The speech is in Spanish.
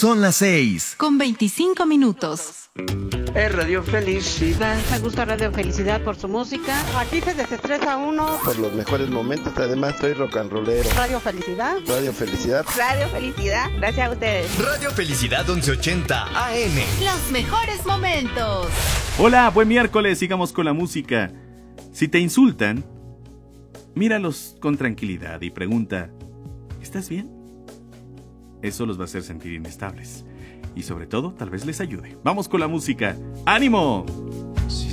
Son las 6:25. Es Radio Felicidad. Me gusta Radio Felicidad por su música. Aquí se desestresa uno. Por los mejores momentos, además soy rock and rollero. Radio Felicidad. Radio Felicidad. Radio Felicidad, gracias a ustedes. Radio Felicidad 1180 AM. Los mejores momentos. Hola, buen miércoles, sigamos con la música. Si te insultan, míralos con tranquilidad y pregunta, ¿estás bien? Eso los va a hacer sentir inestables. Y sobre todo, tal vez les ayude. Vamos con la música. ¡Ánimo! Si